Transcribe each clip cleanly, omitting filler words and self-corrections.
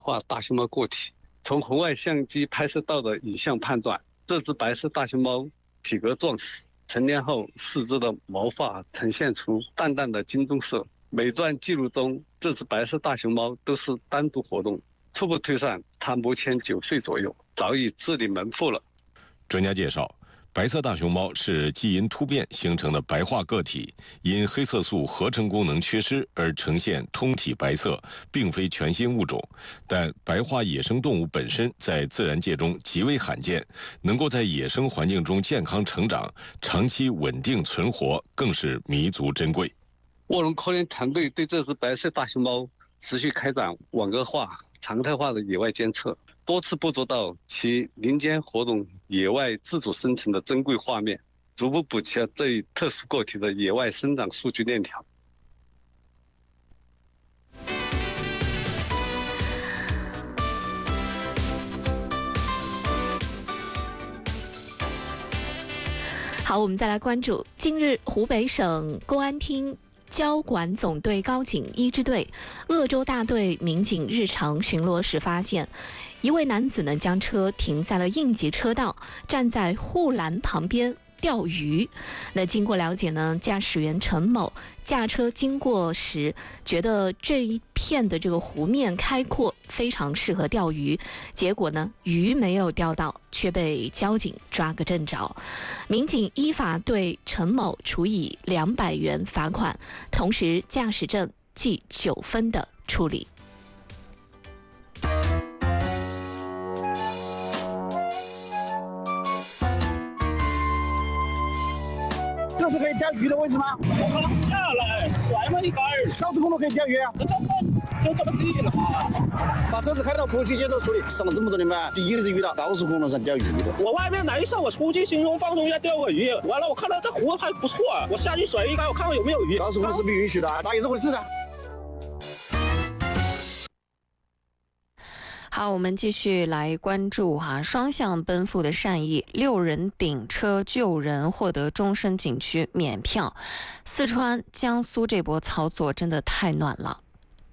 化大熊猫个体。从红外相机拍摄到的影像判断，这只白色大熊猫体格壮实，成年后四肢的毛发呈现出淡淡的金棕色。每段记录中，这只白色大熊猫都是单独活动。初步推算，它目前9岁左右，早已自立门户了。 专家介绍，白色大熊猫是基因突变形成的白化个体，因黑色素合成功能缺失而呈现通体白色，并非全新物种。但白化野生动物本身在自然界中极为罕见，能够在野生环境中健康成长、长期稳定存活，更是弥足珍贵。 卧龙科研团队对这只白色大熊猫持续开展网格化、常态化的野外监测，多次捕捉到其林间活动、野外自主生成的珍贵画面，逐步补齐了这一特殊个体的野外生长数据链条。 好，我们再来关注，近日湖北省公安厅交管总队高警1支队鄂州大队民警日常巡逻时发现，一位男子呢将车停在了应急车道，站在护栏旁边钓鱼。那经过了解呢，驾驶员陈某驾车经过时，觉得这一片的这个湖面开阔，非常适合钓鱼。结果呢，鱼没有钓到，却被交警抓个正着。民警依法对陈某处以200元罚款，同时驾驶证记9分的处理。 这是可以钓鱼的位置吗？ 我可能下来甩嘛一杆儿， 高速公路可以钓鱼啊？ 就这么地了嘛。 把车子开到坡去接受处理，省了这么多年班，第一次遇到高速公路上钓鱼的。 我外面来一上，我出去轻松放松一下钓个鱼，完了我看到这湖还不错，我下去甩一杆，我看看有没有鱼。 高速公路是不允许的，哪有这回事的？ 好，我们继续来关注双向奔赴的善意，6人顶车救人获得终身景区免票。四川、江苏这波操作真的太暖了。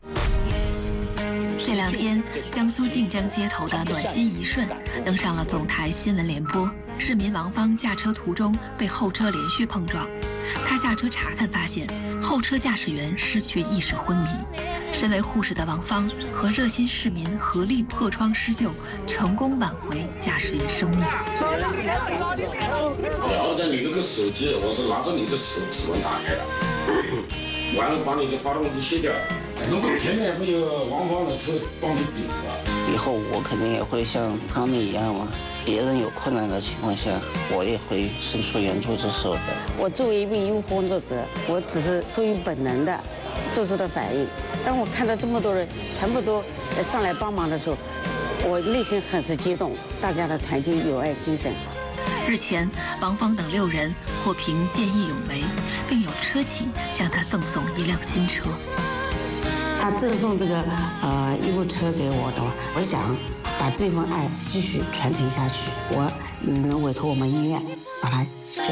这2天，江苏靖江街头的暖心一瞬登上了总台新闻联播。市民王芳驾车途中被后车连续碰撞，他下车查看，发现后车驾驶员失去意识昏迷。身为护士的王芳和热心市民合力破窗施救，成功挽回驾驶员生命。 然后在你那个手机，我是拿着你的手指纹打开的，完了把你的发动机卸掉。如果前面没有王芳的车帮你顶了， 以后我肯定也会像他们一样嘛。别人有困难的情况下，我也会伸出援助之手的。 我作为一名医务工作者，我只是出于本能的做出的反应。当我看到这么多人全部都上来帮忙的时候，我内心很是激动，大家的团结友爱精神。 日前，王芳等6人获评见义勇为，并有车企向他赠送一辆新车。 他赠送这个医务车给我的话，我想把这份爱继续传承下去。我委托我们医院把它